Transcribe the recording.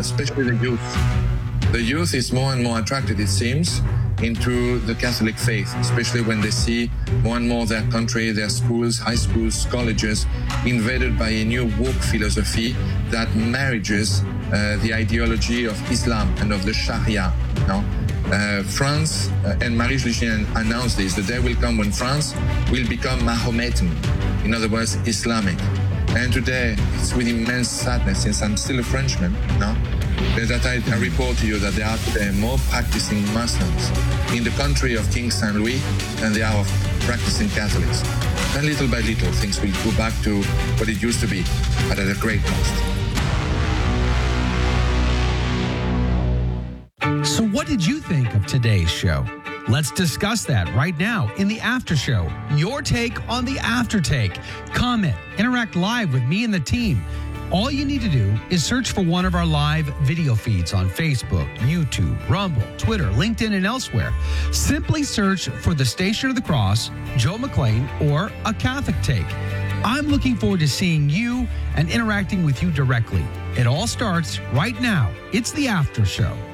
especially the youth. The youth is more and more attracted, it seems, into the Catholic faith, especially when they see more and more their country, their schools, high schools, colleges invaded by a new woke philosophy that marriages the ideology of Islam and of the Sharia. France and Marie-Julie announced this. The day will come when France will become Mahometan, in other words, Islamic. And today, it's with immense sadness, since I'm still a Frenchman, that I report to you that there are today more practicing Muslims in the country of King Saint Louis than there are of practicing Catholics. And little by little, things will go back to what it used to be, but at a great cost. So what did you think of today's show? Let's discuss that right now in the After Show. Your take on the After Take. Comment, interact live with me and the team. All you need to do is search for one of our live video feeds on Facebook, YouTube, Rumble, Twitter, LinkedIn, and elsewhere. Simply search for the Station of the Cross, Joe McClain, or A Catholic Take. I'm looking forward to seeing you and interacting with you directly. It all starts right now. It's the After Show.